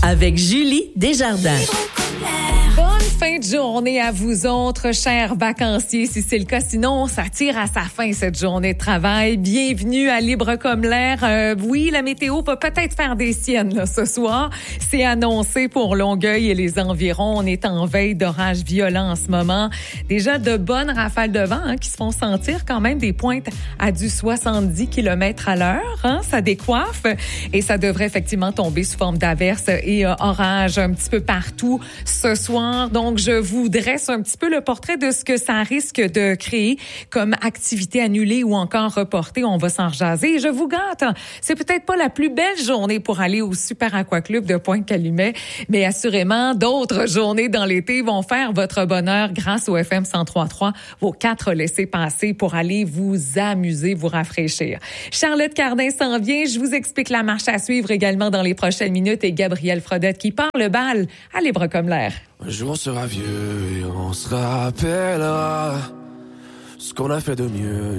avec Julie Desjardins. Bonne fin de journée à vous autres, chers vacanciers, si c'est le cas. Sinon, ça tire à sa fin, cette journée de travail. Bienvenue à Libre comme l'air. Oui, la météo va peut-être faire des siennes là, ce soir. C'est annoncé pour Longueuil et les environs. On est en veille d'orages violents en ce moment. Déjà de bonnes rafales de vent qui se font sentir, quand même des pointes à du 70 km à l'heure. Ça décoiffe et ça devrait effectivement tomber sous forme d'averses et orages un petit peu partout ce soir. Donc, je vous dresse un petit peu le portrait de ce que ça risque de créer comme activité annulée ou encore reportée. On va s'en rejaser. Et je vous gâte. C'est peut-être pas la plus belle journée pour aller au Super Aqua Club de Pointe-Calumet, mais assurément, d'autres journées dans l'été vont faire votre bonheur grâce au FM 103.3, vos 4 laissez-passer pour aller vous amuser, vous rafraîchir. Charlotte Cardin s'en vient. Je vous explique la marche à suivre également dans les prochaines minutes et Gabrielle Frodette qui part le bal à Libre comme l'air. Un jour on sera vieux et on se rappellera ce qu'on a fait de mieux.